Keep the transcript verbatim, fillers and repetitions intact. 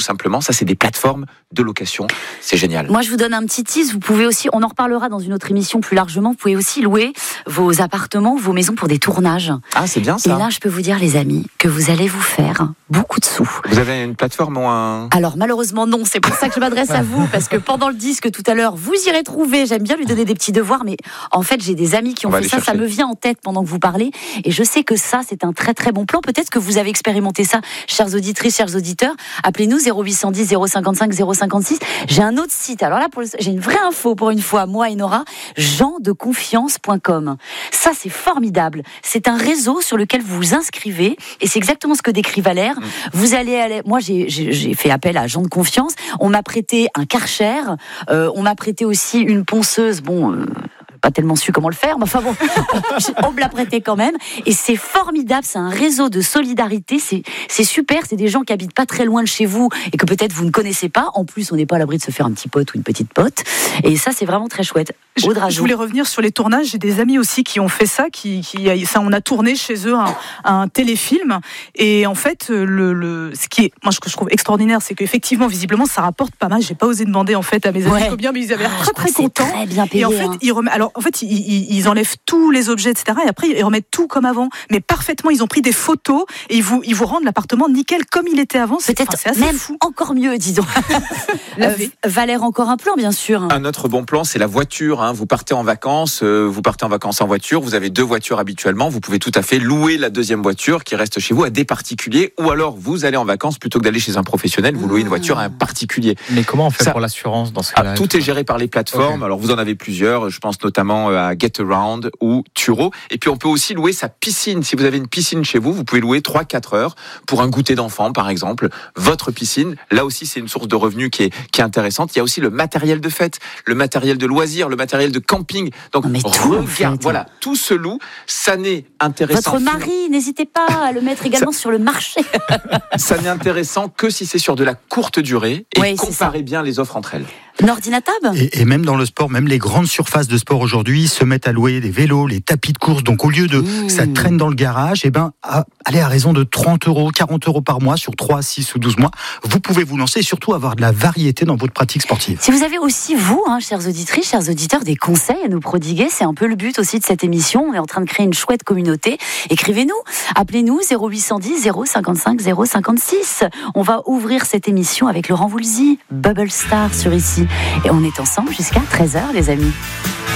simplement. Ça, c'est des plateformes de location. C'est génial. Moi, je vous donne un petit tease. Vous pouvez aussi, on en reparlera dans une autre émission plus largement, vous pouvez aussi louer vos appartements, vos maisons pour des tournages. Ah, c'est bien ça. Et là, je peux vous dire, les amis, que vous allez vous faire beaucoup de sous. Vous avez une plateforme ou un... Alors, malheureusement, non. C'est pour ça que je m'adresse à vous, parce que pendant le disque, tout à l'heure, vous irez trouver. J'aime bien lui donner des petits devoirs, mais en fait, j'ai des amis qui ont fait ça. Chercher. Ça me vient en tête pendant que vous parlez. Et je sais que ça, c'est un très, très bon plan. Peut-être que vous avez expérimenté ça, chères auditrices, chers auditeurs. Appelez-nous zéro huit cent dix zéro cinquante-cinq zéro cinquante-six. J'ai un autre site. Alors là, pour le... j'ai une vraie info pour une fois, moi et Nora. gens de confiance point com. Ça, c'est formidable. C'est un réseau sur lequel vous vous inscrivez. Et c'est exactement ce que décrit Valère. Mmh. Vous allez aller... Moi, j'ai, j'ai, j'ai fait appel à gens de confiance. On m'a prêté un Karcher. Euh, on m'a prêté aussi une ponceuse. Bon... Euh... pas tellement su comment le faire, mais enfin bon, on me l'a prêté quand même. Et c'est formidable, c'est un réseau de solidarité, c'est, c'est super, c'est des gens qui habitent pas très loin de chez vous et que peut-être vous ne connaissez pas. En plus, on n'est pas à l'abri de se faire un petit pote ou une petite pote. Et ça, c'est vraiment très chouette. Je, je voulais revenir sur les tournages. J'ai des amis aussi qui ont fait ça, qui, qui ça, on a tourné chez eux un, un téléfilm. Et en fait, le, le, ce qui est, moi, ce que je trouve extraordinaire, c'est qu'effectivement, visiblement, ça rapporte pas mal. J'ai pas osé demander en fait à mes amis ouais. combien, mais ils avaient l'air ah, très très contents. Très bien payé, et en fait, hein. ils remettent, alors en fait, ils, ils, ils enlèvent tous les objets, et cetera. Et après, ils remettent tout comme avant, mais parfaitement. Ils ont pris des photos et ils vous, ils vous rendent l'appartement nickel comme il était avant. C'est, peut-être enfin, c'est assez même fou. Encore mieux, disons. euh, Valère, encore un plan, bien sûr. Un autre bon plan, c'est la voiture. Hein. Vous partez en vacances, euh, vous partez en vacances en voiture. Vous avez deux voitures habituellement. Vous pouvez tout à fait louer la deuxième voiture qui reste chez vous à des particuliers. Ou alors, vous allez en vacances plutôt que d'aller chez un professionnel. Vous louez une voiture à un particulier. Mais comment on fait ça, pour l'assurance dans ce cas-là? ah, Tout est géré par les plateformes. Okay. Alors, vous en avez plusieurs. Je pense notamment à GetAround ou Turo. Et puis, on peut aussi louer sa piscine. Si vous avez une piscine chez vous, vous pouvez louer trois à quatre heures pour un goûter d'enfant, par exemple. Votre piscine, là aussi, c'est une source de revenus qui est, qui est intéressante. Il y a aussi le matériel de fête, le matériel de loisirs, le matériel de camping. Donc, mais tout, regarde, en fait. voilà, tout se loue. Ça n'est intéressant. Votre mari, n'hésitez pas à le mettre également ça, sur le marché. Ça n'est intéressant que si c'est sur de la courte durée et oui, comparez bien les offres entre elles. Nordinatab et, et même dans le sport, même les grandes surfaces de sport aujourd'hui se mettent à louer des vélos, les tapis de course. Donc au lieu de mmh. ça traîne dans le garage, et ben à, allez à raison de trente euros, quarante euros par mois sur trois, six ou douze mois, vous pouvez vous lancer et surtout avoir de la variété dans votre pratique sportive. Si vous avez aussi vous, hein, chères auditrices, chers auditeurs, des conseils à nous prodiguer, c'est un peu le but aussi de cette émission. On est en train de créer une chouette communauté. Écrivez-nous, appelez-nous zéro huit cent dix zéro cinquante-cinq zéro cinquante-six. On va ouvrir cette émission avec Laurent Voulzy, Bubble Star sur Ici. Et on est ensemble jusqu'à treize heures, les amis.